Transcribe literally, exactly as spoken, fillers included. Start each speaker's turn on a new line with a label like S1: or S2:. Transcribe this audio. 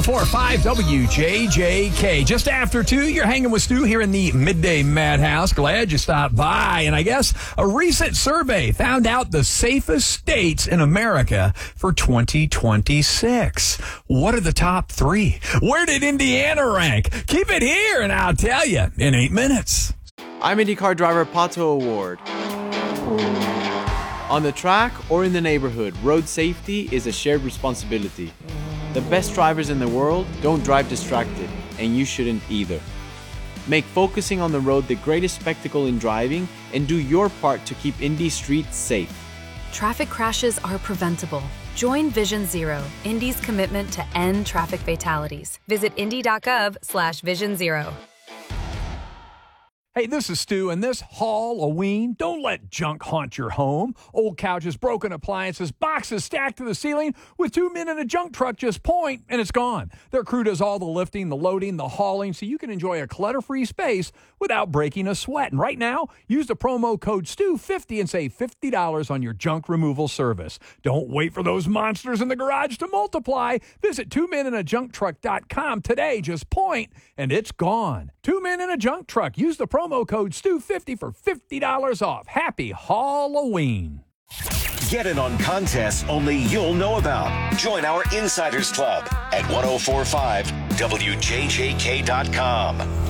S1: oh four point five W J J K. Just after two, you're hanging with Stu here in the Midday Madhouse. Glad you stopped by. And I guess a recent survey found out the safest states in America for twenty twenty-six. What are the top three? Where did Indiana rank? Keep it here, and I'll tell you in eight minutes.
S2: I'm IndyCar driver Pato O'Ward. On the track or in the neighborhood, road safety is a shared responsibility. The best drivers in the world don't drive distracted, and you shouldn't either. Make focusing on the road the greatest spectacle in driving, and do your part to keep Indy streets safe.
S3: Traffic crashes are preventable. Join Vision Zero, Indy's commitment to end traffic fatalities. Visit indy.gov slash vision zero.
S1: Hey, this is Stu, and this Halloween, don't let junk haunt your home. Old couches, broken appliances, boxes stacked to the ceiling. With two men in a junk truck, just point, and it's gone. Their crew does all the lifting, the loading, the hauling, so you can enjoy a clutter-free space without breaking a sweat. And right now, use the promo code Stu fifty and save fifty dollars on your junk removal service. Don't wait for those monsters in the garage to multiply. Visit two men in a junk truck dot com today. Just point, and it's gone. Two Men in a Junk Truck. Use the promo code Stu fifty for fifty dollars off. Happy Halloween.
S4: Get in on contests only you'll know about. Join our Insiders Club at ten forty-five W J J K dot com.